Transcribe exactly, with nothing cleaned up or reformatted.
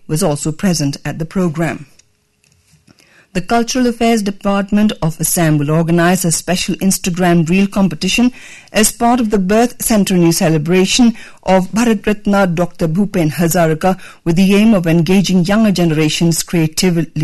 was also present at the program. The Cultural Affairs Department of Assam will organize a special Instagram reel competition as part of the birth centenary celebration of Bharat Ratna Doctor Bhupen Hazarika with the aim of engaging younger generations creatively